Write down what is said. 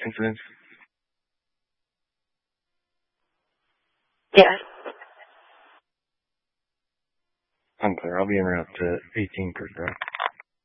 incidents? Yes. Unclear. I'll be en route to 18 per drive.